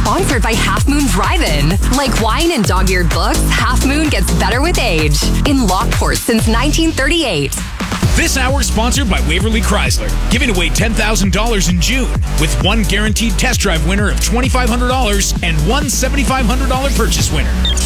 sponsored by Half Moon Drive-In. Like wine and dog-eared books, Half Moon gets better with age. In Lockport since 1938. This hour sponsored by Waverly Chrysler, giving away $10,000 in June with one guaranteed test drive winner of $2,500 and one $7,500 purchase winner.